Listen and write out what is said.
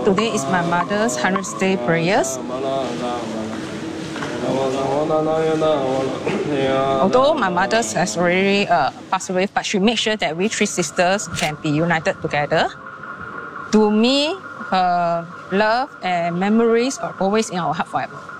Today is my mother's 100th day prayers. Although my mother has already passed away, but she made sure that we three sisters can be united together. To me, her love and memories are always in our heart forever.